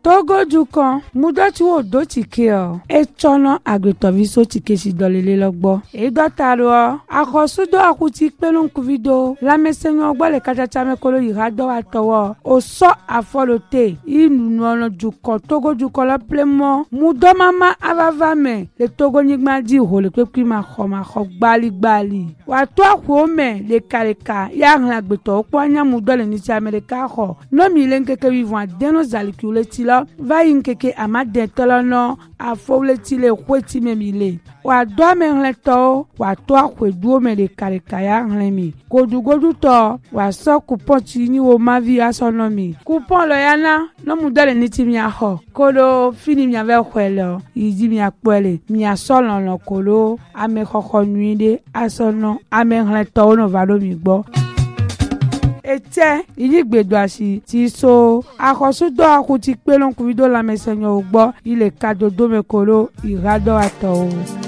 Togo dukan mudoti wo do tike o echono agretoviso tike si dolele logbo e dotaro akosudo akuti pelun kuvido la mesenyo gbo le kachacha mekolo yirado atowo o so afolote inuno dukan Togo dukan la plemo mudo mama avavame le Togo nigma di ho le pepi ma kho gbali wa to akwo me le kareka ya hlan agbeto opo mudo le ni ti America ho no mi le nkeke vivant deno zalikule ti lo va yinkeke amade tolono afowle ti le kweti memile wa do me hleto wa to akwedu me le kareka ya hlan godu to wa so coupon ti ni wo mavi asonomi coupon lo yana no mudo le ni ti mi ho kolo fini mi ave kwelo yidi mi akpele mi asolon lo kolo ame khokho nuide asono ame hleto no va lo mi gbo ete iligbedo asi ti so akosudo akuti pelon kuvido la mesenyo ogbo ile kadodo mekolo irado ato